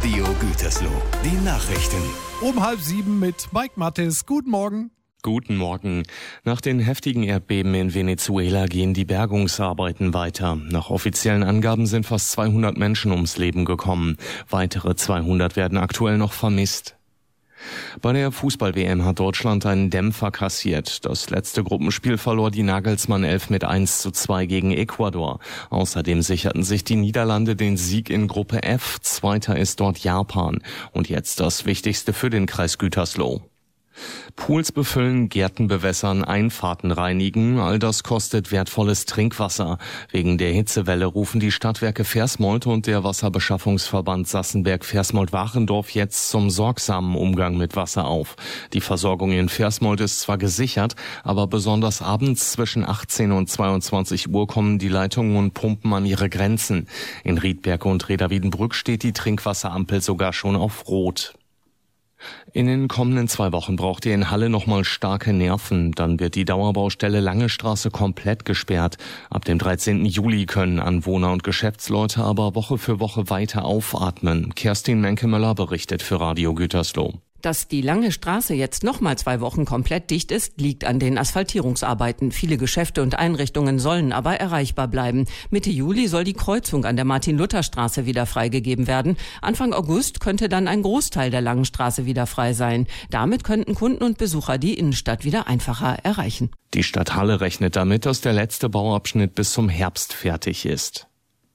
Radio Gütersloh. Die Nachrichten. Um 6:30 mit Mike Mattes. Guten Morgen. Guten Morgen. Nach den heftigen Erdbeben in Venezuela gehen die Bergungsarbeiten weiter. Nach offiziellen Angaben sind fast 200 Menschen ums Leben gekommen. Weitere 200 werden aktuell noch vermisst. Bei der Fußball-WM hat Deutschland einen Dämpfer kassiert. Das letzte Gruppenspiel verlor die Nagelsmann 11 mit 1:2 gegen Ecuador. Außerdem sicherten sich die Niederlande den Sieg in Gruppe F. Zweiter ist dort Japan. Und jetzt das Wichtigste für den Kreis Gütersloh. Pools befüllen, Gärten bewässern, Einfahrten reinigen, all das kostet wertvolles Trinkwasser. Wegen der Hitzewelle rufen die Stadtwerke Versmold und der Wasserbeschaffungsverband Sassenberg-Versmold-Warendorf jetzt zum sorgsamen Umgang mit Wasser auf. Die Versorgung in Versmold ist zwar gesichert, aber besonders abends zwischen 18 und 22 Uhr kommen die Leitungen und Pumpen an ihre Grenzen. In Riedberg und Reda-Wiedenbrück steht die Trinkwasserampel sogar schon auf Rot. In den kommenden 2 Wochen braucht ihr in Halle nochmal starke Nerven. Dann wird die Dauerbaustelle Lange Straße komplett gesperrt. Ab dem 13. Juli können Anwohner und Geschäftsleute aber Woche für Woche weiter aufatmen. Kerstin Menke-Möller berichtet für Radio Gütersloh. Dass die Lange Straße jetzt nochmal 2 Wochen komplett dicht ist, liegt an den Asphaltierungsarbeiten. Viele Geschäfte und Einrichtungen sollen aber erreichbar bleiben. Mitte Juli soll die Kreuzung an der Martin-Luther-Straße wieder freigegeben werden. Anfang August könnte dann ein Großteil der Langen Straße wieder frei sein. Damit könnten Kunden und Besucher die Innenstadt wieder einfacher erreichen. Die Stadt Halle rechnet damit, dass der letzte Bauabschnitt bis zum Herbst fertig ist.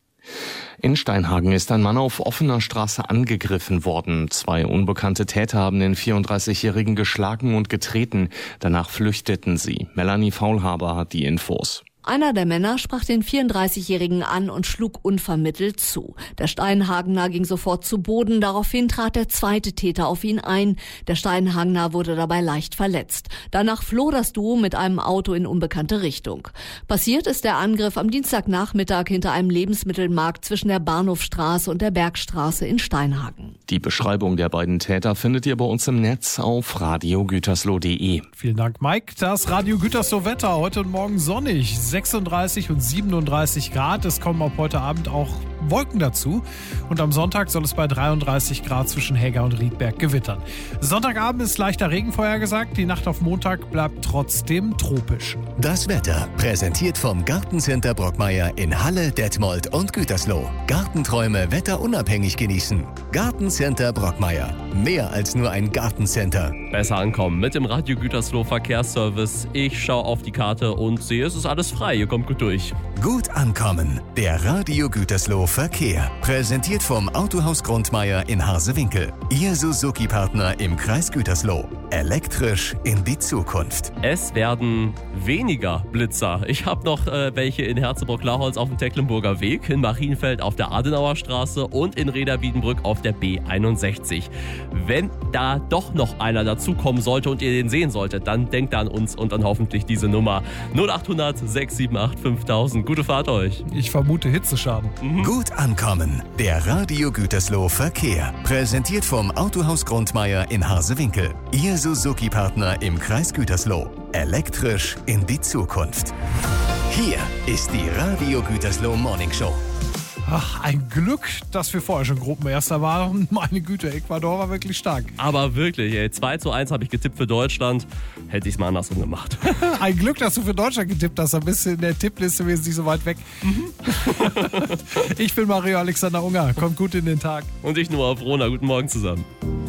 In Steinhagen ist ein Mann auf offener Straße angegriffen worden. 2 unbekannte Täter haben den 34-Jährigen geschlagen und getreten. Danach flüchteten sie. Melanie Faulhaber hat die Infos. Einer der Männer sprach den 34-Jährigen an und schlug unvermittelt zu. Der Steinhagener ging sofort zu Boden, daraufhin trat der zweite Täter auf ihn ein. Der Steinhagener wurde dabei leicht verletzt. Danach floh das Duo mit einem Auto in unbekannte Richtung. Passiert ist der Angriff am Dienstagnachmittag hinter einem Lebensmittelmarkt zwischen der Bahnhofstraße und der Bergstraße in Steinhagen. Die Beschreibung der beiden Täter findet ihr bei uns im Netz auf radiogütersloh.de. Vielen Dank, Mike. Das Radio Gütersloh Wetter heute und morgen sonnig. 36 und 37 Grad. Es kommen ab heute Abend auch Wolken dazu. Und am Sonntag soll es bei 33 Grad zwischen Hegger und Riedberg gewittern. Sonntagabend ist leichter Regen vorhergesagt. Die Nacht auf Montag bleibt trotzdem tropisch. Das Wetter präsentiert vom Gartencenter Brockmeier in Halle, Detmold und Gütersloh. Gartenträume wetterunabhängig genießen. Gartencenter Brockmeier. Mehr als nur ein Gartencenter. Besser ankommen mit dem Radio Gütersloh Verkehrsservice. Ich schaue auf die Karte und sehe, es ist alles frei. Ihr kommt gut durch. Gut ankommen. Der Radio Gütersloh Verkehr. Präsentiert vom Autohaus Grundmeier in Harsewinkel. Ihr Suzuki-Partner im Kreis Gütersloh. Elektrisch in die Zukunft. Es werden weniger Blitzer. Ich habe noch welche in Herzebrock-Laholz auf dem Tecklenburger Weg, in Marienfeld auf der Adenauer Straße und in Reda-Wiedenbrück auf der B61. Wenn da doch noch einer dazukommen sollte und ihr den sehen solltet, dann denkt an uns und dann hoffentlich diese Nummer 0800 678 5000. Gute Fahrt euch. Ich vermute Hitzeschaden. Gut ankommen. Der Radio Gütersloh Verkehr. Präsentiert vom Autohaus Grundmeier in Harsewinkel. Ihr Suzuki-Partner im Kreis Gütersloh. Elektrisch in die Zukunft. Hier ist die Radio Gütersloh Morning Show. Ach, ein Glück, dass wir vorher schon Gruppenerster waren. Meine Güte, Ecuador war wirklich stark. Aber wirklich, 2:1 habe ich getippt für Deutschland. Hätte ich es mal andersrum gemacht. Ein Glück, dass du für Deutschland getippt hast. Ein bisschen in der Tippliste wesentlich so weit weg. Ich bin Mario Alexander Unger. Kommt gut in den Tag. Und ich, Noah Vrona. Guten Morgen zusammen.